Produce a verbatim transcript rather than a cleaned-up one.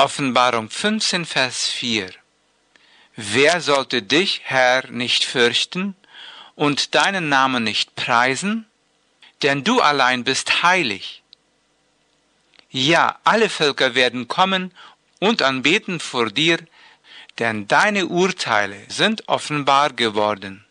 Offenbarung fünfzehn, Vers vier. Wer sollte dich, Herr, nicht fürchten und deinen Namen nicht preisen? Denn du allein bist heilig. Ja, alle Völker werden kommen und anbeten vor dir, denn deine Urteile sind offenbar geworden.